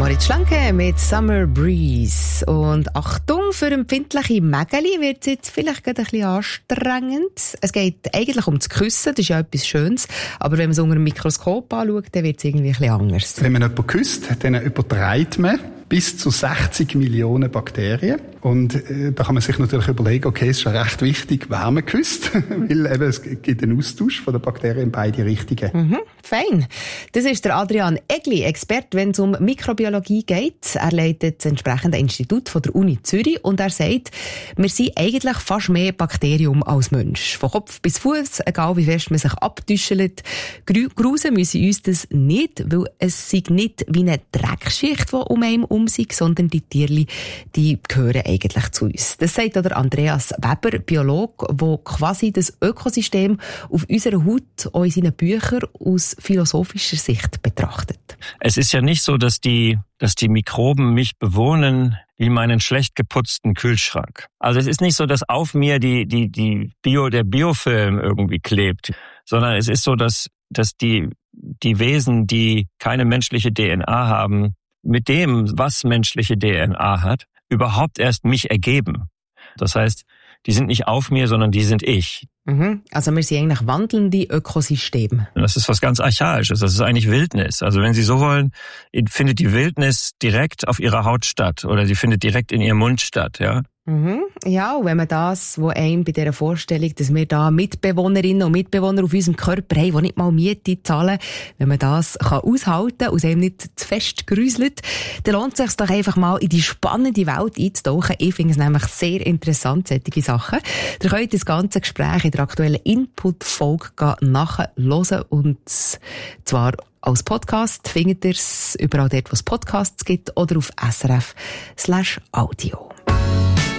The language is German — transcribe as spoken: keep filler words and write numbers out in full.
Moritz Schlanke mit Summer Breeze. Und Achtung, für empfindliche Mägeli wird es jetzt vielleicht gerade ein bisschen anstrengend. Es geht eigentlich um das Küssen, das ist ja etwas Schönes. Aber wenn man es unter einem Mikroskop anschaut, dann wird es irgendwie ein bisschen anders. Wenn man jemanden küsst, dann überträgt man bis zu sechzig Millionen Bakterien. Und äh, da kann man sich natürlich überlegen, okay, es ist ja recht wichtig, wer man küsst, weil eben, es gibt einen Austausch von den Bakterien in beide Richtungen. Mhm, fein. Das ist der Adrian Egli, Experte, wenn es um Mikrobiologie geht. Er leitet das entsprechende Institut von der Uni Zürich und er sagt, wir sind eigentlich fast mehr Bakterium als Mensch. Von Kopf bis Fuß, egal wie fest man sich abtüschelt. Grusen müssen uns das nicht, weil es sei nicht wie eine Dreckschicht, die um einen um sich, sondern die Tierli, die gehören eigentlich zu uns. Das sagt auch der Andreas Weber, Biologe, der quasi das Ökosystem auf unserer Haut auch in seinen Büchern aus philosophischer Sicht betrachtet. Es ist ja nicht so, dass die, dass die Mikroben mich bewohnen wie meinen schlecht geputzten Kühlschrank. Also es ist nicht so, dass auf mir die, die, die Bio, der Biofilm irgendwie klebt, sondern es ist so, dass, dass die, die Wesen, die keine menschliche D N A haben, mit dem, was menschliche D N A hat, überhaupt erst mich ergeben. Das heißt, die sind nicht auf mir, sondern die sind ich. Mhm. Also wir sind eigentlich wandelnde Ökosysteme. Das ist was ganz Archaisches. Das ist eigentlich Wildnis. Also wenn Sie so wollen, findet die Wildnis direkt auf Ihrer Haut statt oder sie findet direkt in Ihrem Mund statt, ja. Mhm. Ja, und wenn man das, wo einem bei dieser Vorstellung, dass wir da Mitbewohnerinnen und Mitbewohner auf unserem Körper haben, die nicht mal Miete zahlen, wenn man das kann aushalten und es einem nicht zu fest gruselt, dann lohnt es sich doch einfach mal in die spannende Welt einzutauchen. Ich finde es nämlich sehr interessant, solche Sachen. Ihr könnt das ganze Gespräch in der aktuellen Input-Folge nachhören und zwar als Podcast findet ihr es überall dort, wo es Podcasts gibt oder auf S R F slash Audio.